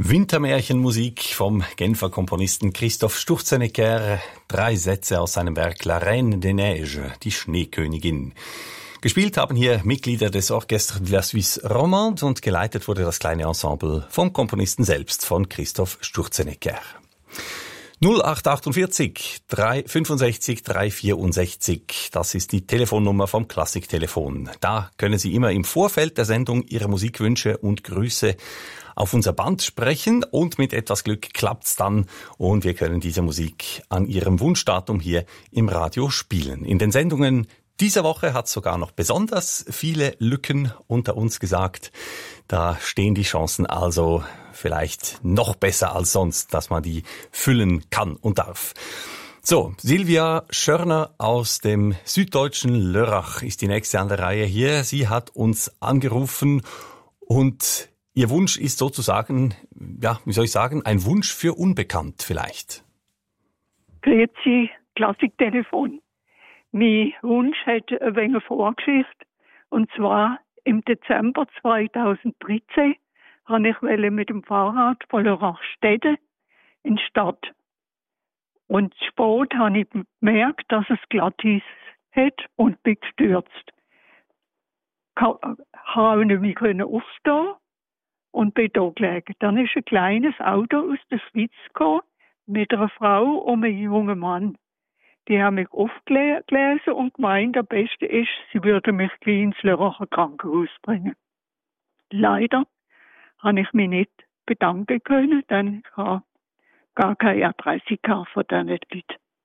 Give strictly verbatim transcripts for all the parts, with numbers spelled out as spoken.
Wintermärchenmusik vom Genfer Komponisten Christoph Sturzenegger. Drei Sätze aus seinem Werk La Reine des Neiges, die Schneekönigin. Gespielt haben hier Mitglieder des Orchestre de la Suisse Romande und geleitet wurde das kleine Ensemble vom Komponisten selbst, von Christoph Sturzenegger. null acht achtundvierzig drei fünfundsechzig drei vierundsechzig, das ist die Telefonnummer vom Klassiktelefon. Da können Sie immer im Vorfeld der Sendung Ihre Musikwünsche und Grüße auf unser Band sprechen und mit etwas Glück klappt's dann und wir können diese Musik an Ihrem Wunschdatum hier im Radio spielen. In den Sendungen dieser Woche hat sogar noch besonders viele Lücken unter uns gesagt. Da stehen die Chancen also vielleicht noch besser als sonst, dass man die füllen kann und darf. So, Silvia Schörner aus dem süddeutschen Lörrach ist die nächste an der Reihe hier. Sie hat uns angerufen und ihr Wunsch ist sozusagen, ja, wie soll ich sagen, ein Wunsch für unbekannt vielleicht. Grüezi, Klassiktelefon. Mein Wunsch hat ein wenig Vorgeschichte. Und zwar im Dezember zweitausenddreizehn habe ich mit dem Fahrrad von Lörrachstede in die Stadt. Und spät habe ich gemerkt, dass es Glatteis hat und bin gestürzt. Ich konnte nicht mehr aufstehen und bin da gelegen. Dann ist ein kleines Auto aus der Schweiz gekommen, mit einer Frau und einem jungen Mann. Die haben mich aufgelesen und gemeint, am besten ist, sie würden mich gleich ins Lörracher Krankenhaus bringen. Leider habe ich mich nicht bedanken können, denn ich habe gar keine Adresse von diesen Leuten.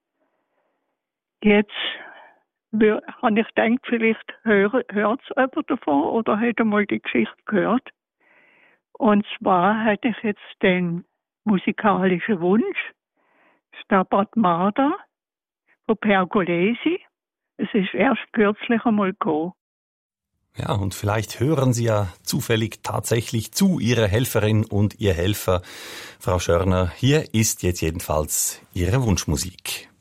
Jetzt habe ich gedacht, vielleicht hört es jemand davon oder hat einmal die Geschichte gehört. Und zwar hatte ich jetzt den musikalischen Wunsch, Stabat Mater von Pergolesi. Es ist erst kürzlich einmal gekommen. Ja, und vielleicht hören Sie ja zufällig tatsächlich zu, Ihre Helferin und Ihr Helfer. Frau Schörner, hier ist jetzt jedenfalls Ihre Wunschmusik.